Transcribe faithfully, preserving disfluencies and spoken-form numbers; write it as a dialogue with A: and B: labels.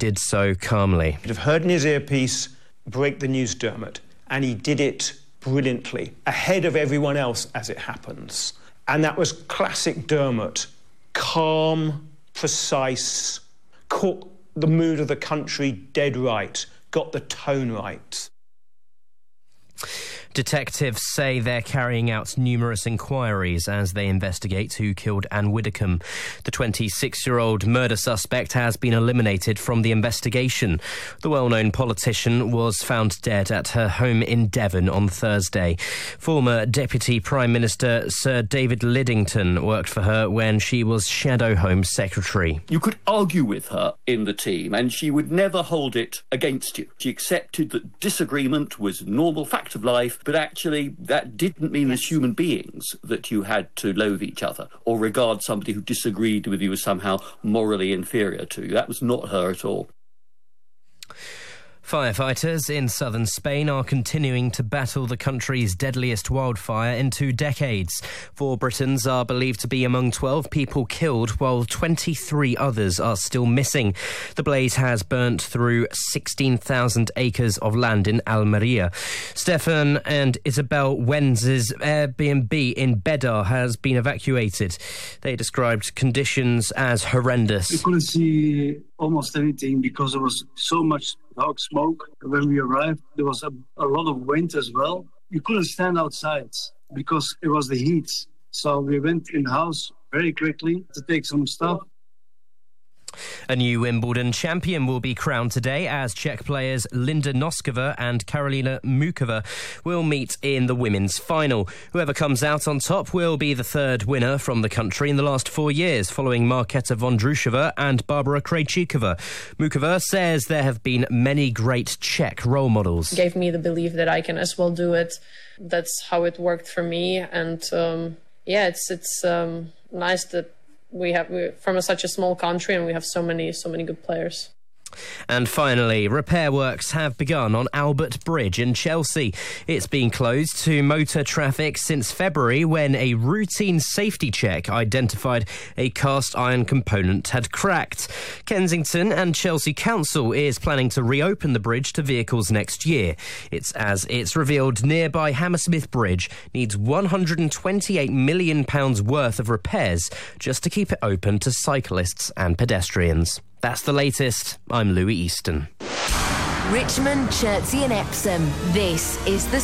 A: did so calmly.
B: You'd have heard in his earpiece, "Break the news, Dermot," and he did it brilliantly, ahead of everyone else as it happens. And that was classic Dermot. Calm, precise, caught the mood of the country dead right, got the tone right.
A: Detectives say they're carrying out numerous inquiries as they investigate who killed Anne Widdecombe. The twenty-six-year-old murder suspect has been eliminated from the investigation. The well-known politician was found dead at her home in Devon on Thursday. Former Deputy Prime Minister Sir David Lidington worked for her when she was Shadow Home Secretary.
C: You could argue with her in the team and she would never hold it against you. She accepted that disagreement was a normal fact of life, but actually that didn't mean as human beings that you had to loathe each other or regard somebody who disagreed with you as somehow morally inferior to you. That was not her at all.
A: Firefighters in southern Spain are continuing to battle the country's deadliest wildfire in two decades. Four Britons are believed to be among twelve people killed, while twenty-three others are still missing. The blaze has burnt through sixteen thousand acres of land in Almeria. Stefan and Isabel Wenz's Airbnb in Bedar has been evacuated. They described conditions as horrendous.
D: We couldn't see almost anything because there was so much dark smoke. When we arrived, there was a, a lot of wind as well. You couldn't stand outside because it was the heat. So we went in the house very quickly to take some stuff.
A: A new Wimbledon champion will be crowned today as Czech players Linda Noskova and Karolina Mukova will meet in the women's final. Whoever comes out on top will be the third winner from the country in the last four years, following Marketa Vondrushova and Barbara Krejcikova. Mukova says there have been many great Czech role models.
E: It gave me the belief that I can as well do it. That's how it worked for me. And um, yeah, it's it's um, nice that We have we're from a, such a small country and we have so many, so many good players.
A: And finally, repair works have begun on Albert Bridge in Chelsea. It's been closed to motor traffic since February when a routine safety check identified a cast iron component had cracked. Kensington and Chelsea Council is planning to reopen the bridge to vehicles next year. It's as it's revealed nearby Hammersmith Bridge needs one hundred twenty-eight million pounds worth of repairs just to keep it open to cyclists and pedestrians. That's the latest. I'm Louis Easton.
F: Richmond, Chertsey and Epsom. This is the